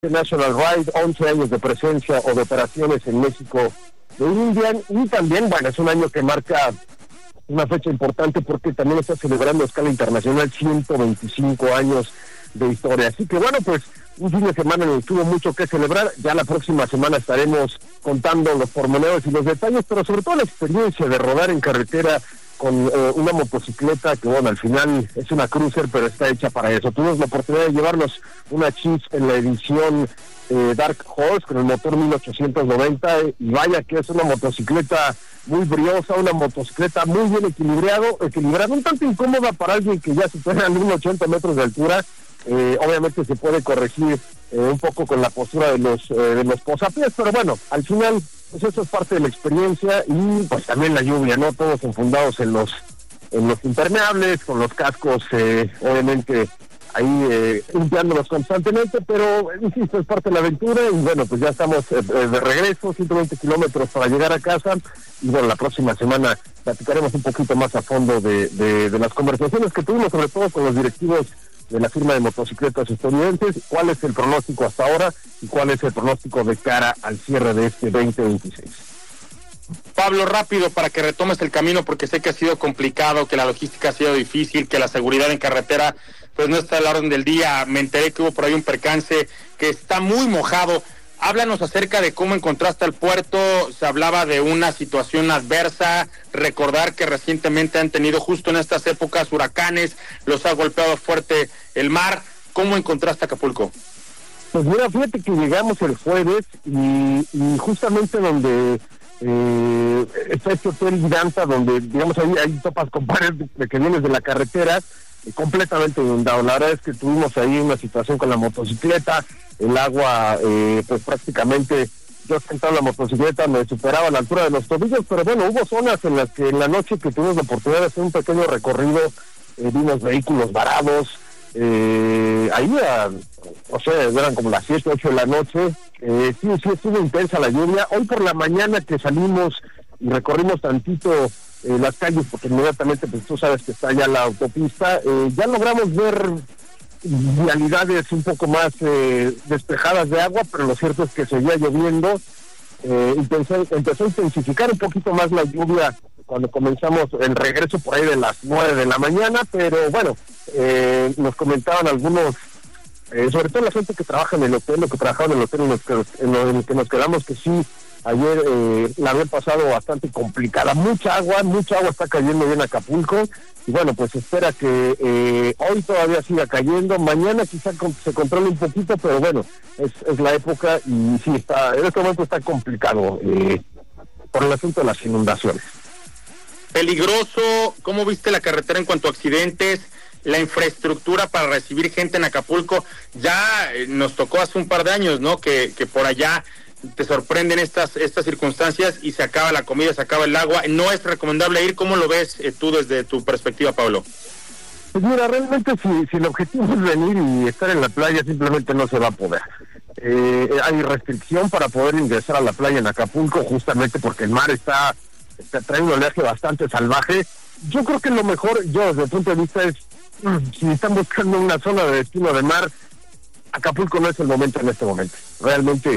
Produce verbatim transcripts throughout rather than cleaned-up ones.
National Ride, once años de presencia o de operaciones en México de Indian, y también, bueno, es un año que marca una fecha importante porque también está celebrando a escala internacional ciento veinticinco años de historia. Así que bueno, pues un fin de semana en el que hubo mucho que celebrar. Ya la próxima semana estaremos contando los pormenores y los detalles, pero sobre todo la experiencia de rodar en carretera con eh, una motocicleta que, bueno, al final es una cruiser, pero está hecha para eso. Tuvimos la oportunidad de llevarnos una Chief en la edición eh, Dark Horse con el motor mil ochocientos noventa, y vaya que es una motocicleta muy briosa, una motocicleta muy bien equilibrado, equilibrada, un tanto incómoda para alguien que ya supera mil ochenta metros de altura. Eh, obviamente se puede corregir eh, un poco con la postura de los eh, de los posapiés, pero bueno, al final pues eso es parte de la experiencia, y pues también la lluvia, ¿no? Todos enfundados en los en los impermeables, con los cascos, eh, obviamente ahí eh, limpiándolos constantemente, pero insisto, es parte de la aventura. Y bueno, pues ya estamos eh, de regreso, ciento veinte kilómetros para llegar a casa, y bueno, la próxima semana platicaremos un poquito más a fondo de, de, de las conversaciones que tuvimos, sobre todo con los directivos de la firma de motocicletas estadounidenses, cuál es el pronóstico hasta ahora y cuál es el pronóstico de cara al cierre de este veinte veintiséis. Pablo, rápido para que retomes el camino, porque sé que ha sido complicado, que la logística ha sido difícil, que la seguridad en carretera pues no está a la orden del día. Me enteré que hubo por ahí un percance, que está muy mojado. Háblanos acerca de cómo encontraste el puerto. Se hablaba de una situación adversa, recordar que recientemente han tenido justo en estas épocas huracanes, los ha golpeado fuerte el mar. ¿Cómo encontraste Acapulco? Pues mira, fíjate que llegamos el jueves y, y justamente donde eh, está este hotel Vidanta, donde digamos ahí, ahí topas con pares de que vienes de la carretera, eh, completamente inundado. La verdad es que tuvimos ahí una situación con la motocicleta, el agua eh, pues prácticamente, yo sentado en la motocicleta me superaba a la altura de los tobillos, pero bueno, hubo zonas en las que en la noche que tuvimos la oportunidad de hacer un pequeño recorrido, eh, vimos vehículos varados, eh, ahí a, o sea, eran como las siete, ocho de la noche, eh, sí, sí estuvo intensa la lluvia. Hoy por la mañana que salimos y recorrimos tantito eh, las calles, porque inmediatamente pues tú sabes que está ya la autopista, eh, ya logramos ver vialidades un poco más eh, despejadas de agua, pero lo cierto es que seguía lloviendo. Eh, empezó, empezó a intensificar un poquito más la lluvia cuando comenzamos el regreso por ahí de las nueve de la mañana, pero bueno, eh, nos comentaban algunos, eh, sobre todo la gente que trabaja en el hotel, lo que trabajaba en el hotel en, los que, en, lo, en el que nos quedamos, que sí, ayer eh, la habían pasado bastante complicada, mucha agua, mucha agua está cayendo bien en Acapulco, y bueno, pues espera que eh, hoy todavía siga cayendo, mañana quizá con, se controle un poquito, pero bueno, es, es la época, y sí, está en este momento está complicado eh, por el asunto de las inundaciones. Peligroso. ¿Cómo viste la carretera en cuanto a accidentes? La infraestructura para recibir gente en Acapulco, ya eh, nos tocó hace un par de años, ¿no? Que, que por allá te sorprenden estas estas circunstancias y se acaba la comida, se acaba el agua. No es recomendable ir. ¿Cómo lo ves eh, tú desde tu perspectiva, Pablo? Pues mira, realmente si, si el objetivo es venir y estar en la playa, simplemente no se va a poder. Eh, hay restricción para poder ingresar a la playa en Acapulco, justamente porque el mar está, está trae un oleaje bastante salvaje. Yo creo que lo mejor, yo desde el punto de vista es, si están buscando una zona de destino de mar, Acapulco no es el momento en este momento. Realmente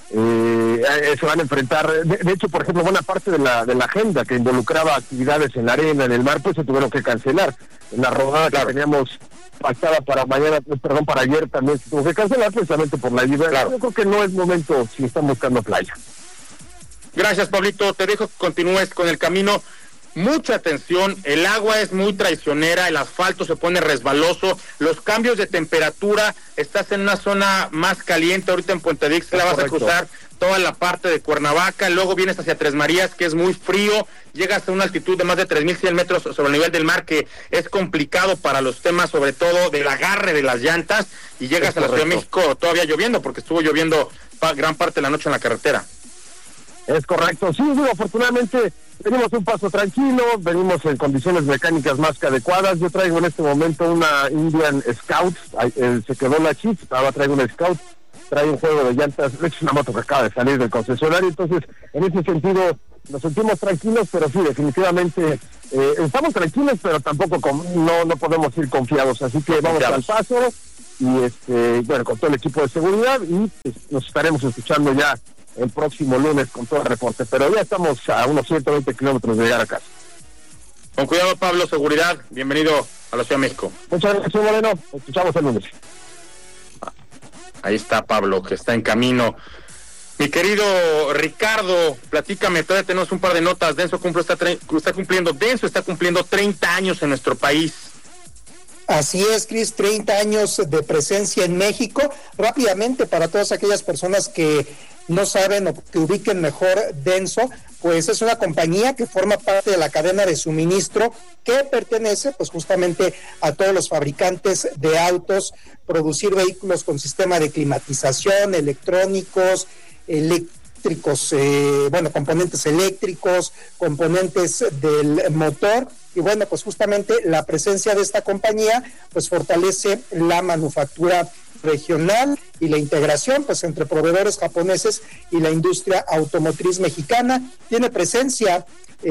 eh, se van a enfrentar, de, de hecho, por ejemplo, buena parte de la de la agenda que involucraba actividades en la arena, en el mar, pues se tuvieron que cancelar. En la rodada claro. que teníamos pactada para mañana, perdón, para ayer también se tuvo que cancelar precisamente por la lluvia. Claro. Yo creo que no es momento si están buscando playa. Gracias, Pablito. Te dejo que continúes con el camino. Mucha atención, el agua es muy traicionera, el asfalto se pone resbaloso, los cambios de temperatura, estás en una zona más caliente, ahorita en Puente de Ixtla vas correcto. a cruzar toda la parte de Cuernavaca, luego vienes hacia Tres Marías, que es muy frío, llegas a una altitud de más de tres mil cien metros sobre el nivel del mar, que es complicado para los temas, sobre todo del agarre de las llantas, y llegas es a la correcto. Ciudad de México todavía lloviendo, porque estuvo lloviendo gran parte de la noche en la carretera. Es correcto, sí, digo, afortunadamente venimos un paso tranquilo, venimos en condiciones mecánicas más que adecuadas. Yo traigo en este momento una Indian Scout, eh, se quedó la Chip, ahora traigo una Scout, trae un juego de llantas, es una moto que acaba de salir del concesionario, entonces en ese sentido nos sentimos tranquilos, pero sí, definitivamente eh, estamos tranquilos, pero tampoco con, no no podemos ir confiados, así que vamos confiados. al paso. y este, bueno, con todo el equipo de seguridad, y pues, nos estaremos escuchando ya el próximo lunes con todo el reporte, pero ya estamos a unos ciento veinte kilómetros de llegar a casa. Con cuidado, Pablo, seguridad, bienvenido a la Ciudad de México. Muchas gracias, Moreno, nos escuchamos el lunes. Ahí está Pablo, que está en camino. Mi querido Ricardo, platícame, todavía tenemos un par de notas. Denso cumple, está, está cumpliendo, Denso está cumpliendo treinta años en nuestro país. Así es, Cris, treinta años de presencia en México. Rápidamente, para todas aquellas personas que no saben o que ubiquen mejor Denso, pues es una compañía que forma parte de la cadena de suministro que pertenece pues justamente a todos los fabricantes de autos, producir vehículos con sistema de climatización, electrónicos, eléctricos, eh, bueno, componentes eléctricos, componentes del motor. Y bueno, pues justamente la presencia de esta compañía pues fortalece la manufactura regional y la integración pues entre proveedores japoneses y la industria automotriz mexicana. Tiene presencia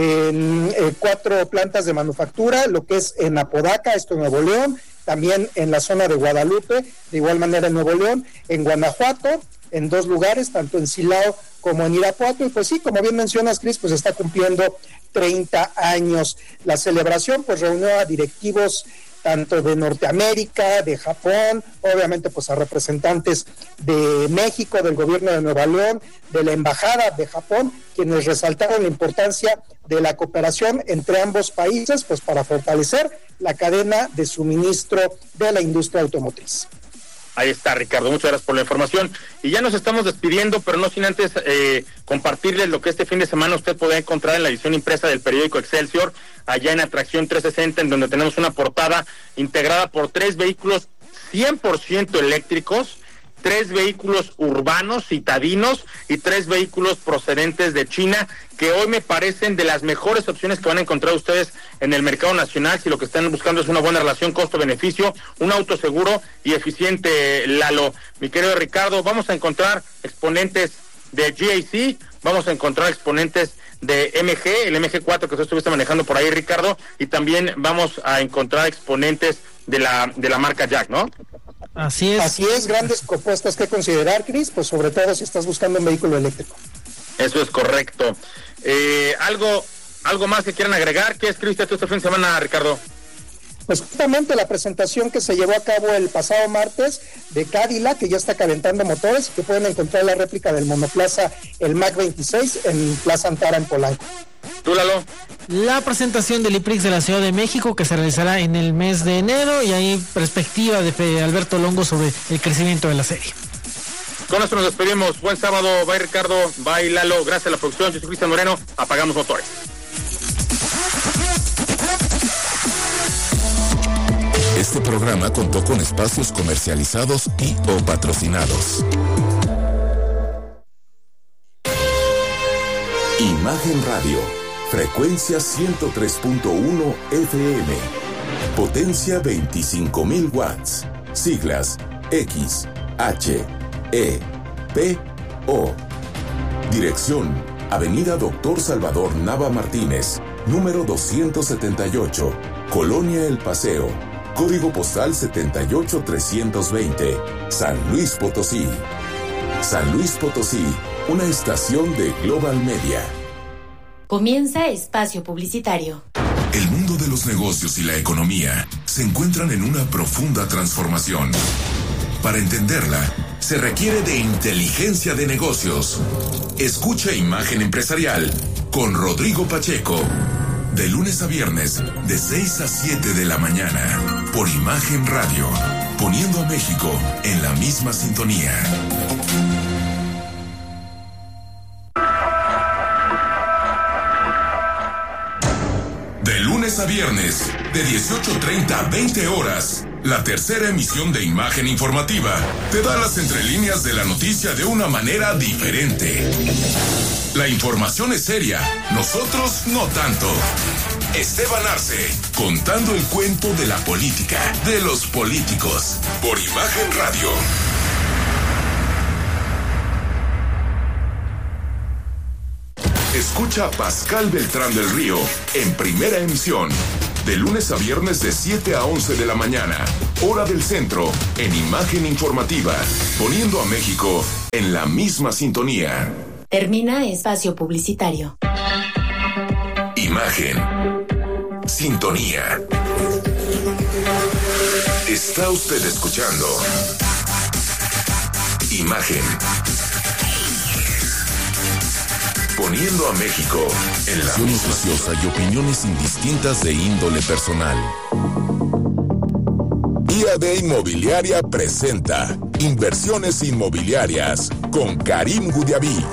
en eh, cuatro plantas de manufactura, lo que es en Apodaca, esto en Nuevo León, también en la zona de Guadalupe, de igual manera en Nuevo León, en Guanajuato, en dos lugares, tanto en Silao como en Irapuato, y pues sí, como bien mencionas, Cris, pues está cumpliendo treinta años. La celebración pues reunió a directivos tanto de Norteamérica, de Japón, obviamente pues a representantes de México, del gobierno de Nueva León, de la embajada de Japón, quienes resaltaron la importancia de la cooperación entre ambos países pues para fortalecer la cadena de suministro de la industria automotriz. Ahí está, Ricardo, muchas gracias por la información. Y ya nos estamos despidiendo, pero no sin antes eh, compartirles lo que este fin de semana usted podrá encontrar en la edición impresa del periódico Excelsior, allá en Atracción trescientos sesenta, en donde tenemos una portada integrada por tres vehículos cien por ciento eléctricos, tres vehículos urbanos citadinos y tres vehículos procedentes de China, que hoy me parecen de las mejores opciones que van a encontrar ustedes en el mercado nacional, si lo que están buscando es una buena relación costo-beneficio, un auto seguro y eficiente, Lalo. Mi querido Ricardo, vamos a encontrar exponentes de G A C, vamos a encontrar exponentes de M G, el M G cuatro que tú estuviste manejando por ahí, Ricardo, y también vamos a encontrar exponentes de la de la marca Jack, ¿no? Así es. Así es, grandes propuestas que considerar, Cris, pues sobre todo si estás buscando un vehículo eléctrico. Eso es correcto. Eh, algo algo más que quieran agregar. ¿Qué escribiste tú este fin de semana, Ricardo? Pues justamente la presentación que se llevó a cabo el pasado martes de Cadillac, que ya está calentando motores, que pueden encontrar la réplica del monoplaza, el Mac veintiséis, en Plaza Antara, en Polanco. ¿Tú, Lalo? La presentación del IPRIX de la Ciudad de México, que se realizará en el mes de enero, y hay perspectiva de Alberto Longo sobre el crecimiento de la serie. Con esto nos despedimos. Buen sábado. Bye, Ricardo. Bye, Lalo. Gracias a la producción. Yo soy Cristian Moreno. Apagamos motores. Este programa contó con espacios comercializados y o patrocinados. Imagen Radio, frecuencia ciento tres punto uno F M, potencia veinticinco mil watts, siglas X, H, E, P, O. Dirección, Avenida Doctor Salvador Nava Martínez, número doscientos setenta y ocho, Colonia El Paseo, código postal setenta y ocho trescientos veinte, San Luis Potosí. San Luis Potosí, una estación de Global Media. Comienza espacio publicitario. El mundo de los negocios y la economía se encuentran en una profunda transformación. Para entenderla, se requiere de inteligencia de negocios. Escucha Imagen Empresarial con Rodrigo Pacheco. De lunes a viernes, de seis a siete de la mañana, por Imagen Radio, poniendo a México en la misma sintonía. De lunes a viernes, de dieciocho treinta a veinte horas, la tercera emisión de Imagen Informativa te da las entrelíneas de la noticia de una manera diferente. La información es seria, nosotros no tanto. Esteban Arce, contando el cuento de la política, de los políticos, por Imagen Radio. Escucha a Pascal Beltrán del Río en primera emisión, De lunes a viernes de siete a once de la mañana, hora del centro, en Imagen Informativa, poniendo a México en la misma sintonía. Termina espacio publicitario. Imagen. Sintonía. Está usted escuchando Imagen. Poniendo a México en la noticiosa y opiniones indistintas de índole personal. I A D Inmobiliaria presenta Inversiones Inmobiliarias con Karim Goudiaby.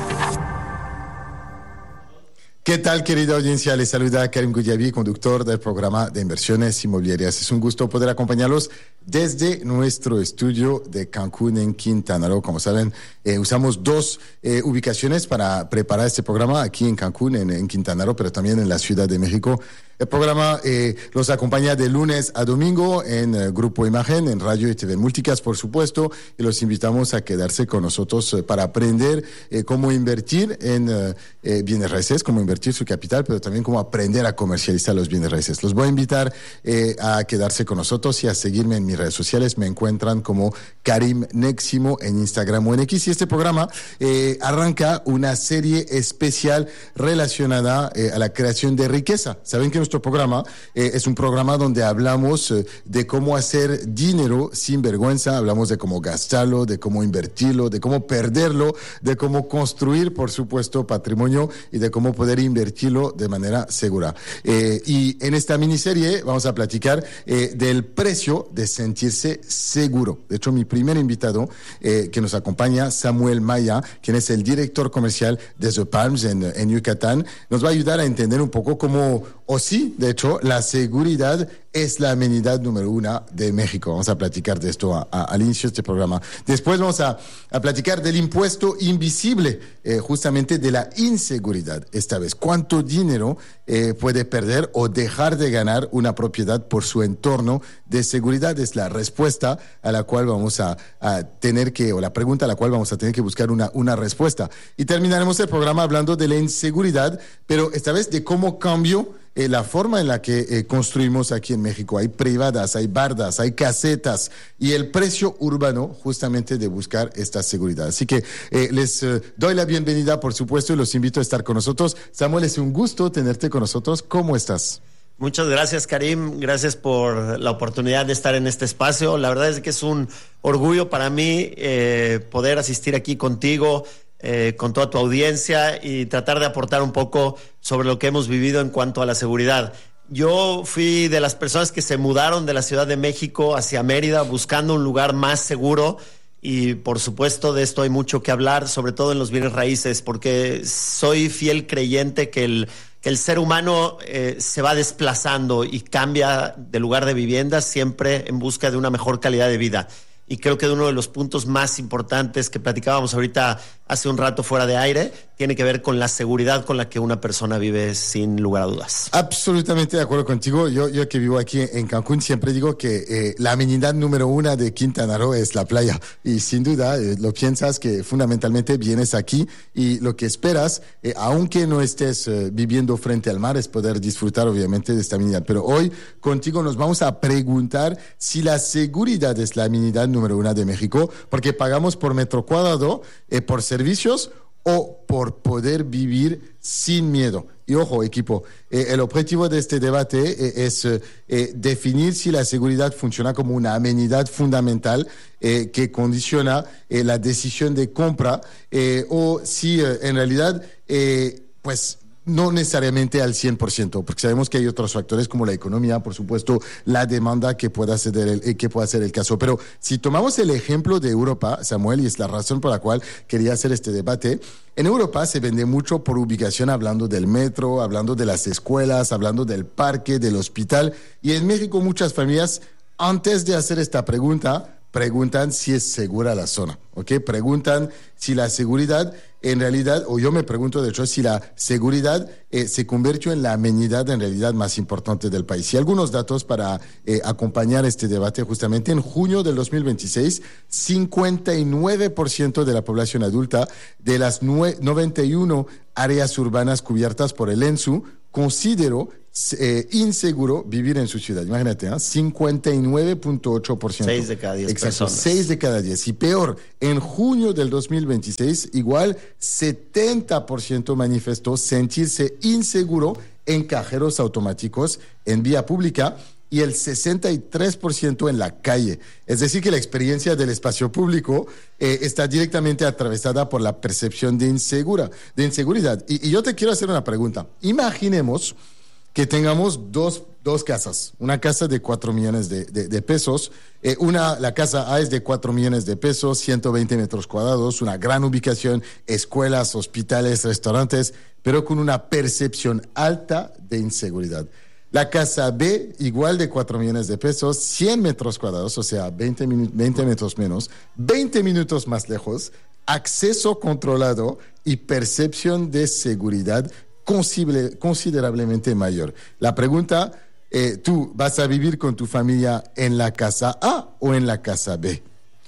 ¿Qué tal, querida audiencia? Les saluda Karim Goudiaby, conductor del programa de Inversiones Inmobiliarias. Es un gusto poder acompañarlos desde nuestro estudio de Cancún en Quintana Roo. Como saben, eh, usamos dos eh, ubicaciones para preparar este programa, aquí en Cancún, en, en Quintana Roo, pero también en la Ciudad de México. El programa eh, los acompaña de lunes a domingo en eh, Grupo Imagen, en radio y T V Multicast, por supuesto, y los invitamos a quedarse con nosotros eh, para aprender eh, cómo invertir en eh, eh, bienes raíces, cómo invertir su capital, pero también cómo aprender a comercializar los bienes raíces. Los voy a invitar eh, a quedarse con nosotros y a seguirme en mis redes sociales. Me encuentran como Karim Neximo en Instagram o en X, y este programa eh, arranca una serie especial relacionada eh, a la creación de riqueza. Saben que nuestro programa eh, es un programa donde hablamos eh, de cómo hacer dinero sin vergüenza, hablamos de cómo gastarlo, de cómo invertirlo, de cómo perderlo, de cómo construir, por supuesto, patrimonio y de cómo poder invertirlo de manera segura. Eh, y en esta miniserie vamos a platicar eh, del precio de sentirse seguro. De hecho, mi primer invitado eh, que nos acompaña, Samuel Maya, quien es el director comercial de The Palms en, en Yucatán, nos va a ayudar a entender un poco cómo, o sí, de hecho, la seguridad es la amenidad número uno de México. Vamos a platicar de esto a, a, al inicio de este programa. Después vamos a, a platicar del impuesto invisible, eh, justamente de la inseguridad. Esta vez, ¿cuánto dinero eh, puede perder o dejar de ganar una propiedad por su entorno de seguridad? Es la respuesta a la cual vamos a, a tener que, o la pregunta a la cual vamos a tener que buscar una, una respuesta. Y terminaremos el programa hablando de la inseguridad, pero esta vez de cómo cambió Eh, la forma en la que eh, construimos aquí en México. Hay privadas, hay bardas, hay casetas y el precio urbano justamente de buscar esta seguridad. Así que eh, les eh, doy la bienvenida, por supuesto, y los invito a estar con nosotros. Samuel, es un gusto tenerte con nosotros. ¿Cómo estás? Muchas gracias, Karim. Gracias por la oportunidad de estar en este espacio. La verdad es que es un orgullo para mí eh, poder asistir aquí contigo, Eh, con toda tu audiencia, y tratar de aportar un poco sobre lo que hemos vivido en cuanto a la seguridad. Yo fui de las personas que se mudaron de la Ciudad de México hacia Mérida buscando un lugar más seguro, y por supuesto de esto hay mucho que hablar, sobre todo en los bienes raíces, porque soy fiel creyente que el, que el ser humano eh, se va desplazando y cambia de lugar de vivienda siempre en busca de una mejor calidad de vida. Y creo que uno de los puntos más importantes que platicábamos ahorita hace un rato fuera de aire tiene que ver con la seguridad con la que una persona vive, sin lugar a dudas. Absolutamente de acuerdo contigo. Yo, yo que vivo aquí en Cancún siempre digo que eh, la amenidad número uno de Quintana Roo es la playa. Y sin duda eh, lo piensas que fundamentalmente vienes aquí y lo que esperas, eh, aunque no estés eh, viviendo frente al mar, es poder disfrutar obviamente de esta amenidad. Pero hoy contigo nos vamos a preguntar si la seguridad es la amenidad número uno de México, porque pagamos por metro cuadrado, eh, por servicios o por poder vivir sin miedo. Y ojo, equipo, eh, el objetivo de este debate eh, es eh, definir si la seguridad funciona como una amenidad fundamental eh, que condiciona eh, la decisión de compra eh, o si eh, en realidad, eh, pues, no necesariamente al cien por ciento, porque sabemos que hay otros factores como la economía, por supuesto, la demanda que pueda ser el, que pueda ser el caso. Pero si tomamos el ejemplo de Europa, Samuel, y es la razón por la cual quería hacer este debate, en Europa se vende mucho por ubicación, hablando del metro, hablando de las escuelas, hablando del parque, del hospital, y en México muchas familias, antes de hacer esta pregunta, preguntan si es segura la zona, ¿ok? Preguntan si la seguridad, en realidad, o yo me pregunto de hecho, si la seguridad eh, se convirtió en la amenidad en realidad más importante del país. Y algunos datos para eh, acompañar este debate: justamente en junio del dos mil veintiséis, cincuenta y nueve por ciento de la población adulta de las noventa y uno áreas urbanas cubiertas por el ENSU consideró eh, inseguro vivir en su ciudad. Imagínate, ¿eh? cincuenta y nueve punto ocho por ciento. seis de cada diez Exacto, personas. seis de cada diez. Y peor, en junio del dos mil veintiséis, igual setenta por ciento manifestó sentirse inseguro en cajeros automáticos, en vía pública, y el sesenta y tres por ciento en la calle. Es decir, que la experiencia del espacio público eh, está directamente atravesada por la percepción de, insegura, de inseguridad. Y, y yo te quiero hacer una pregunta. Imaginemos que tengamos dos, dos casas. Una casa de cuatro millones de, de, de pesos. Eh, una, la casa A es de cuatro millones de pesos, ciento veinte metros cuadrados, una gran ubicación, escuelas, hospitales, restaurantes, pero con una percepción alta de inseguridad. La casa B, igual de cuatro millones de pesos, cien metros cuadrados, o sea, veinte, veinte metros menos, veinte minutos más lejos, acceso controlado y percepción de seguridad considerablemente mayor. La pregunta, eh, ¿tú vas a vivir con tu familia en la casa A o en la casa B?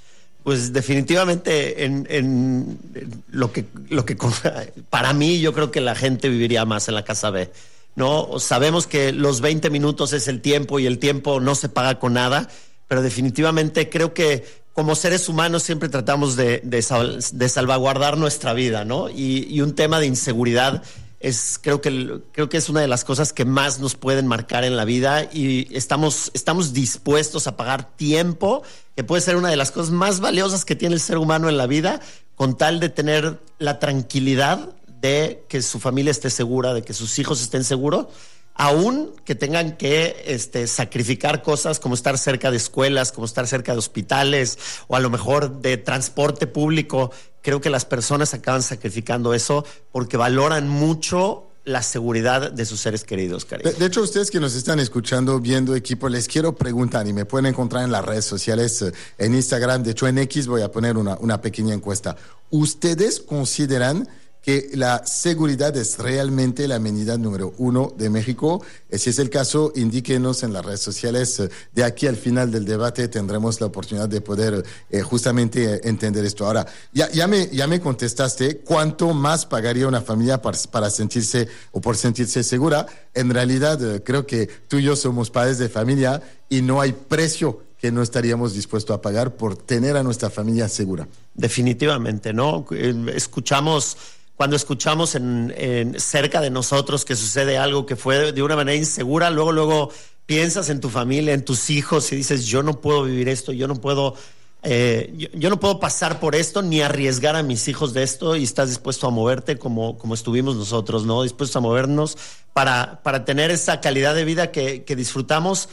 Pues definitivamente en, en, en lo que, lo que para mí yo creo que la gente viviría más en la casa B. No, sabemos que los veinte minutos es el tiempo y el tiempo no se paga con nada, pero definitivamente creo que como seres humanos siempre tratamos de, de, sal, de salvaguardar nuestra vida, ¿no? Y, y un tema de inseguridad es, creo que, creo que es una de las cosas que más nos pueden marcar en la vida, y estamos, estamos dispuestos a pagar tiempo, que puede ser una de las cosas más valiosas que tiene el ser humano en la vida, con tal de tener la tranquilidad de que su familia esté segura, de que sus hijos estén seguros, aún que tengan que este, sacrificar cosas como estar cerca de escuelas, como estar cerca de hospitales, o a lo mejor de transporte público. Creo que las personas acaban sacrificando eso porque valoran mucho la seguridad de sus seres queridos, Karim. De, de hecho, ustedes que nos están escuchando, viendo, equipo, les quiero preguntar, y me pueden encontrar en las redes sociales, en Instagram, de hecho en X voy a poner una, una pequeña encuesta. ¿Ustedes consideran que la seguridad es realmente la amenidad número uno de México? Si es el caso, indíquenos en las redes sociales. De aquí al final del debate tendremos la oportunidad de poder eh, justamente entender esto. Ahora, ya, ya, me, ya me contestaste cuánto más pagaría una familia para, para sentirse o por sentirse segura. En realidad, eh, creo que tú y yo somos padres de familia y no hay precio que no estaríamos dispuestos a pagar por tener a nuestra familia segura. Definitivamente, ¿no? Escuchamos... Cuando escuchamos en, en cerca de nosotros que sucede algo que fue de una manera insegura, luego, luego piensas en tu familia, en tus hijos, y dices, yo no puedo vivir esto, yo no puedo, eh, yo, yo no puedo pasar por esto, ni arriesgar a mis hijos de esto, y estás dispuesto a moverte como, como estuvimos nosotros, ¿no? Dispuestos a movernos para, para tener esa calidad de vida que, que disfrutamos,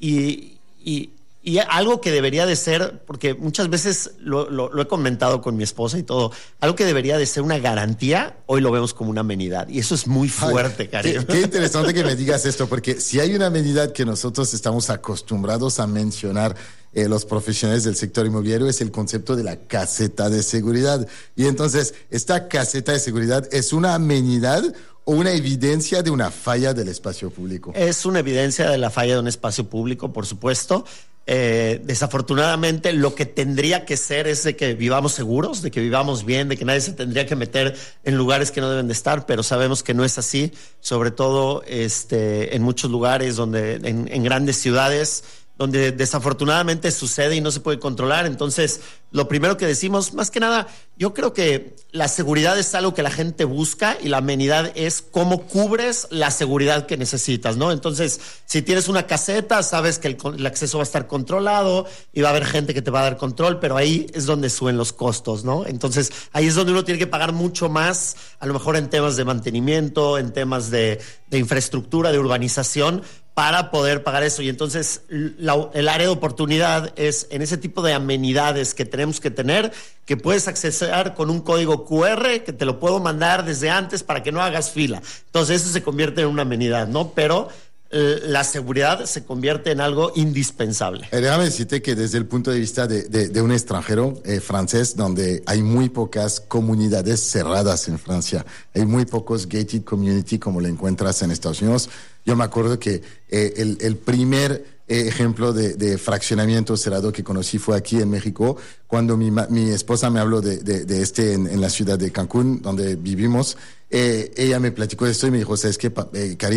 y, y Y algo que debería de ser, porque muchas veces lo, lo, lo he comentado con mi esposa y todo, algo que debería de ser una garantía, hoy lo vemos como una amenidad. Y eso es muy fuerte, Karim. Qué, qué interesante que me digas esto, porque si hay una amenidad que nosotros estamos acostumbrados a mencionar eh, los profesionales del sector inmobiliario, es el concepto de la caseta de seguridad. Y entonces, esta caseta de seguridad es una amenidad o una evidencia de una falla del espacio público. Es una evidencia de la falla de un espacio público, por supuesto. Eh, desafortunadamente lo que tendría que ser es de que vivamos seguros, de que vivamos bien, de que nadie se tendría que meter en lugares que no deben de estar, pero sabemos que no es así, sobre todo este, en muchos lugares donde, en, en grandes ciudades, donde desafortunadamente sucede y no se puede controlar. Entonces, lo primero que decimos, más que nada, yo creo que la seguridad es algo que la gente busca, y la amenidad es cómo cubres la seguridad que necesitas, ¿no? Entonces, si tienes una caseta, sabes que el, el acceso va a estar controlado y va a haber gente que te va a dar control, pero ahí es donde suben los costos, ¿no? Entonces, ahí es donde uno tiene que pagar mucho más, a lo mejor en temas de mantenimiento, en temas de, de infraestructura, de urbanización, para poder pagar eso. Y entonces la, el área de oportunidad es en ese tipo de amenidades que tenemos que tener, que puedes accesar con un código cu erre, que te lo puedo mandar desde antes para que no hagas fila. Entonces eso se convierte en una amenidad, ¿no? Pero eh, la seguridad se convierte en algo indispensable. Eh, déjame decirte que desde el punto de vista de, de, de un extranjero eh, francés, donde hay muy pocas comunidades cerradas en Francia, hay muy pocos gated community como lo encuentras en Estados Unidos. Yo me acuerdo que eh, el, el primer eh, ejemplo de, de fraccionamiento cerrado que conocí fue aquí en México, cuando mi, mi esposa me habló de, de, de este en, en la ciudad de Cancún, donde vivimos. Eh, ella me platicó de esto y me dijo, ¿sabes qué, eh, Karim?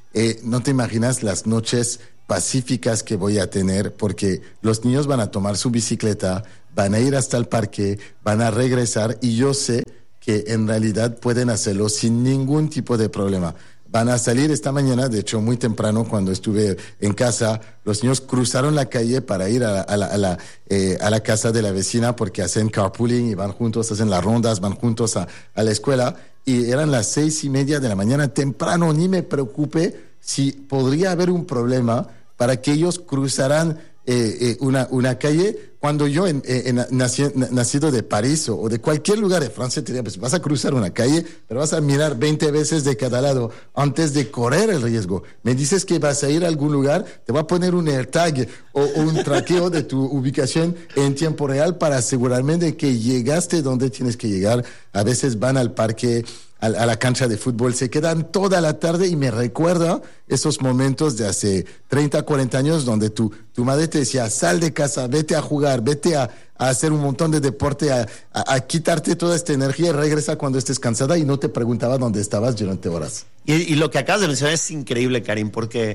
eh, no te imaginas las noches pacíficas que voy a tener, porque los niños van a tomar su bicicleta, van a ir hasta el parque, van a regresar, y yo sé que en realidad pueden hacerlo sin ningún tipo de problema. Van a salir esta mañana, de hecho muy temprano cuando estuve en casa, los niños cruzaron la calle para ir a la, a la, a la, eh, a la casa de la vecina, porque hacen carpooling y van juntos, hacen las rondas, van juntos a, a la escuela, y eran las seis y media de la mañana temprano. Ni me preocupé si podría haber un problema para que ellos cruzaran eh, eh, una, una calle, cuando yo en, en, nací, nacido de París o, o de cualquier lugar de Francia, te diría, pues vas a cruzar una calle, pero vas a mirar veinte veces de cada lado antes de correr el riesgo. Me dices que vas a ir a algún lugar, te va a poner un AirTag o, o un traqueo de tu ubicación en tiempo real para asegurarme de que llegaste donde tienes que llegar. A veces van al parque, a, a la cancha de fútbol, se quedan toda la tarde, y me recuerda esos momentos de hace treinta, cuarenta años donde tu, tu madre te decía, sal de casa, vete a jugar, vete a, a hacer un montón de deporte, a, a, a quitarte toda esta energía y regresa cuando estés cansada, y no te preguntaba dónde estabas durante horas. Y, y lo que acabas de mencionar es increíble, Karim, porque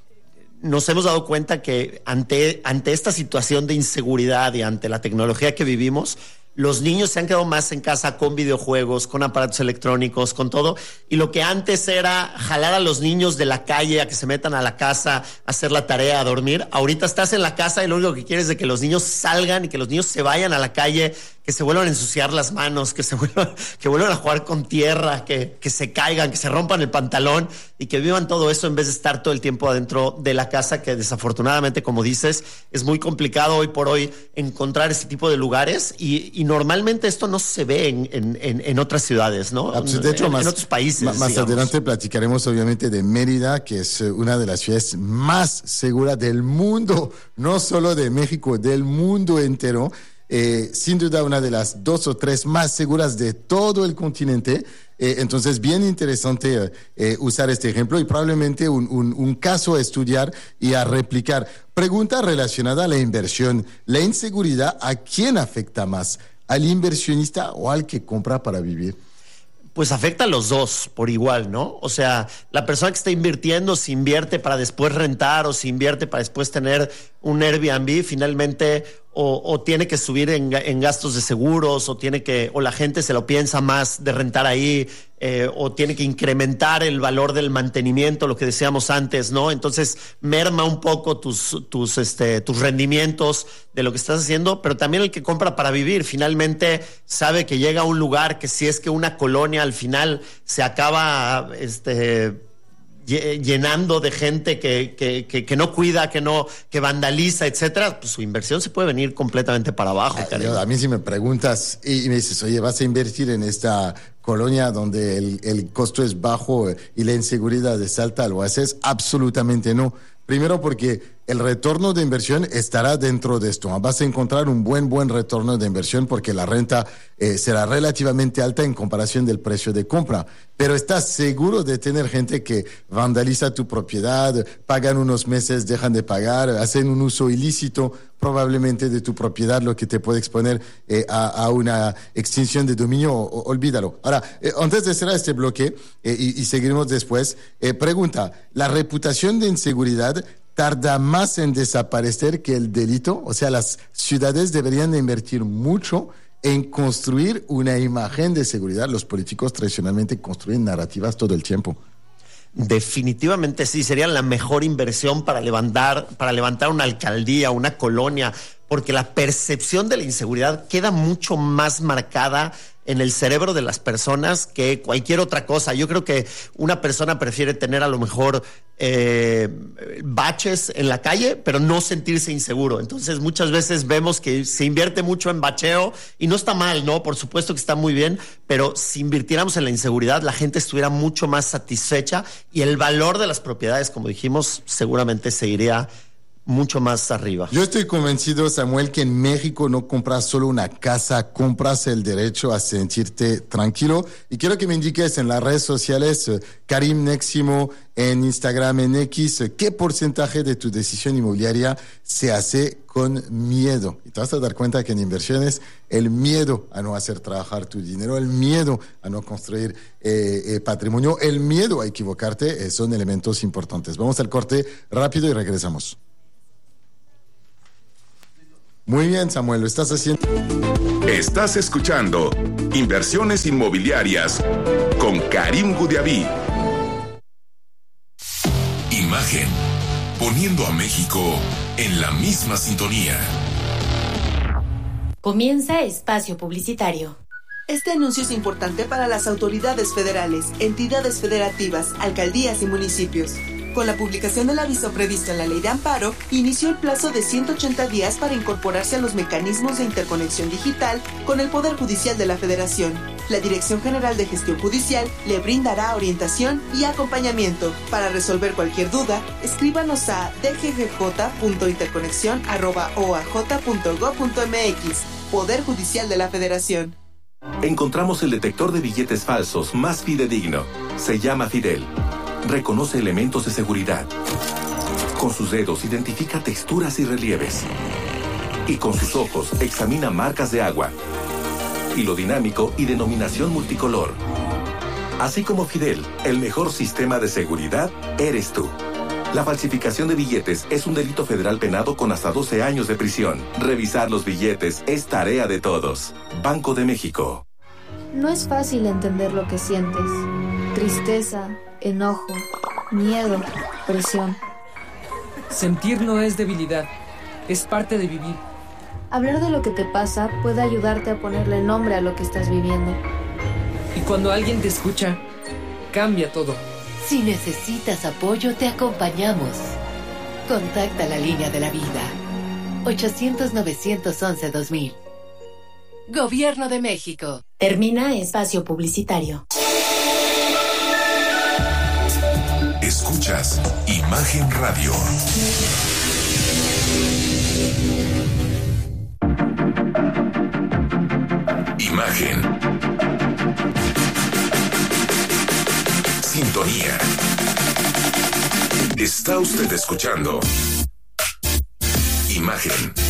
nos hemos dado cuenta que ante, ante esta situación de inseguridad y ante la tecnología que vivimos, los niños se han quedado más en casa con videojuegos, con aparatos electrónicos, con todo. Y lo que antes era jalar a los niños de la calle a que se metan a la casa, a hacer la tarea, a dormir, ahorita estás en la casa y lo único que quieres es de que los niños salgan y que los niños se vayan a la calle, que se vuelvan a ensuciar las manos, que se vuelvan, que vuelvan a jugar con tierra, que, que se caigan, que se rompan el pantalón y que vivan todo eso en vez de estar todo el tiempo adentro de la casa, que desafortunadamente, como dices, es muy complicado hoy por hoy encontrar este tipo de lugares, y, y normalmente esto no se ve en, en, en, en otras ciudades, ¿no? Ah, pues de hecho, en, más, en otros países. Más, más adelante platicaremos obviamente de Mérida, que es una de las ciudades más seguras del mundo, no solo de México, del mundo entero. Eh, sin duda una de las dos o tres más seguras de todo el continente. Eh, entonces, bien interesante eh, usar este ejemplo, y probablemente un, un, un caso a estudiar y a replicar. Pregunta relacionada a la inversión. ¿La inseguridad a quién afecta más? ¿Al inversionista o al que compra para vivir? Pues afecta a los dos por igual, ¿no? O sea, la persona que está invirtiendo, si invierte para después rentar o si invierte para después tener un Airbnb, finalmente o, o tiene que subir en, en gastos de seguros, o tiene que, o la gente se lo piensa más de rentar ahí, eh, o tiene que incrementar el valor del mantenimiento, lo que decíamos antes, ¿no? Entonces merma un poco tus, tus, este, tus rendimientos de lo que estás haciendo, pero también el que compra para vivir, finalmente sabe que llega a un lugar que, si es que una colonia al final se acaba, este, llenando de gente que, que, que, que no cuida, que no, que vandaliza, etcétera, pues su inversión se puede venir completamente para abajo. A, a mí si me preguntas y, y me dices, oye, vas a invertir en esta colonia donde el, el costo es bajo y la inseguridad es alta, ¿lo haces? Absolutamente no. Primero porque el retorno de inversión estará dentro de esto. Vas a encontrar un buen, buen retorno de inversión porque la renta eh, será relativamente alta en comparación del precio de compra. Pero estás seguro de tener gente que vandaliza tu propiedad, pagan unos meses, dejan de pagar, hacen un uso ilícito probablemente de tu propiedad, lo que te puede exponer eh, a, a una extinción de dominio, o, o, olvídalo. Ahora, eh, antes de cerrar este bloque, eh, y, y seguiremos después, eh, pregunta, ¿la reputación de inseguridad tarda más en desaparecer que el delito? O sea, las ciudades deberían de invertir mucho en construir una imagen de seguridad. Los políticos tradicionalmente construyen narrativas todo el tiempo. Definitivamente sí, sería la mejor inversión para levantar, para levantar una alcaldía, una colonia, porque la percepción de la inseguridad queda mucho más marcada en el cerebro de las personas que cualquier otra cosa. Yo creo que una persona prefiere tener a lo mejor eh, baches en la calle, pero no sentirse inseguro. Entonces muchas veces vemos que se invierte mucho en bacheo y no está mal, ¿no? Por supuesto que está muy bien, pero si invirtiéramos en la inseguridad, la gente estuviera mucho más satisfecha y el valor de las propiedades, como dijimos, seguramente se iría mucho más arriba. Yo estoy convencido, Samuel, que en México no compras solo una casa, compras el derecho a sentirte tranquilo. Y quiero que me indiques en las redes sociales, eh, Karim Neximo, en Instagram, en X, eh, qué porcentaje de tu decisión inmobiliaria se hace con miedo. Y te vas a dar cuenta que en inversiones, el miedo a no hacer trabajar tu dinero, el miedo a no construir eh, eh, patrimonio, el miedo a equivocarte, eh, son elementos importantes. Vamos al corte rápido y regresamos. Muy bien, Samuel, lo estás haciendo. Estás escuchando Inversiones Inmobiliarias con Karim Gudiaví. Imagen, poniendo a México en la misma sintonía. Comienza espacio publicitario. Este anuncio es importante para las autoridades federales, entidades federativas, alcaldías y municipios. Con la publicación del aviso previsto en la Ley de Amparo, inició el plazo de ciento ochenta días para incorporarse a los mecanismos de interconexión digital con el Poder Judicial de la Federación. La Dirección General de Gestión Judicial le brindará orientación y acompañamiento. Para resolver cualquier duda, escríbanos a d g g j punto interconexión arroba o a j punto gob punto m x. Poder Judicial de la Federación. Encontramos el detector de billetes falsos más fidedigno. Se llama Fidel. Reconoce elementos de seguridad. Con sus dedos identifica texturas y relieves. Y con sus ojos examina marcas de agua, hilo dinámico y denominación multicolor. Así como Fidel, el mejor sistema de seguridad eres tú. La falsificación de billetes es un delito federal penado con hasta doce años de prisión. Revisar los billetes es tarea de todos. Banco de México. No es fácil entender lo que sientes. Tristeza, enojo, miedo, presión. Sentir no es debilidad, es parte de vivir. Hablar de lo que te pasa puede ayudarte a ponerle nombre a lo que estás viviendo. Y cuando alguien te escucha, cambia todo. Si necesitas apoyo, te acompañamos. Contacta la línea de la vida. ochocientos, novecientos once, dos mil. Gobierno de México. Termina espacio publicitario. Escuchas Imagen Radio. Imagen. Sintonía. Está usted escuchando Imagen.